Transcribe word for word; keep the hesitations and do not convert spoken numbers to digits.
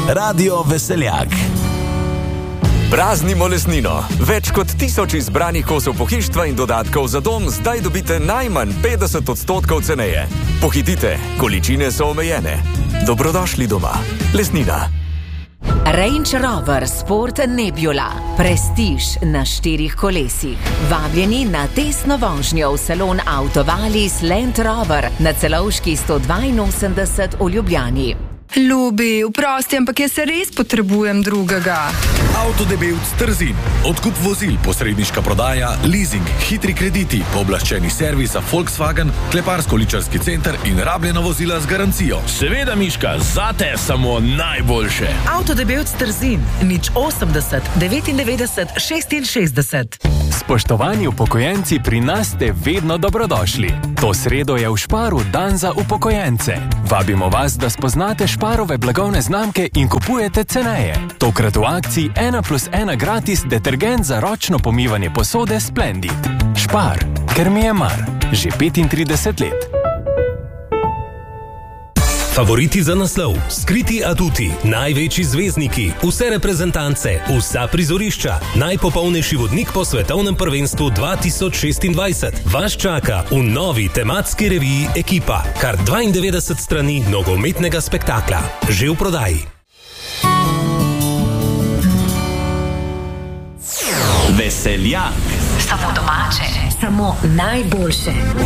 Radio Veseljak. Praznimo lesnino. Več kot tisoč izbranih kosov pohištva in dodatkov za dom zdaj dobite najmanj petdeset odstotkov ceneje. Pohitite, količine so omejene. Dobrodošli doma. Lesnina. Range Rover Sport Nebula. Prestiž na štirih kolesih. Vabljeni na testno vožnjo v salon Autovalis Land Rover na Celovški sto dvainosemdeset v Ljubljani. Ljubi, vprosti, ampak jaz se res potrebujem drugega. Avtodebevc Trzin. Odkup vozil, posredniška prodaja, leasing, hitri krediti, pooblaščeni servisa Volkswagen, kleparsko-ličarski center in rabljena vozila z garancijo. Seveda, Miška, zate samo najboljše. Avtodebevc Trzin. nič osemdeset devetindevetdeset šestinšestdeset. Spoštovani upokojenci, pri nas ste vedno dobrodošli. To sredo je v Šparu dan za upokojence. Vabimo vas, da spoznate Šparove blagovne znamke in kupujete ceneje. Tokrat v akciji ena plus ena gratis detergent za ročno pomivanje posode Splendid. Špar, ker mi je mar. Že petintrideset let. Favoriti za naslov, skriti atuti, največji zvezdniki, vse reprezentance, vsa prizorišča, najpopolnejši vodnik po svetovnem prvenstvu dva tisoč šestindvajset. Vas čaka v novi tematski reviji Ekipa. Kar dvaindevetdeset strani nogometnega spektakla. Že v prodaji. Veseljak. Samo domače, samo najboljše.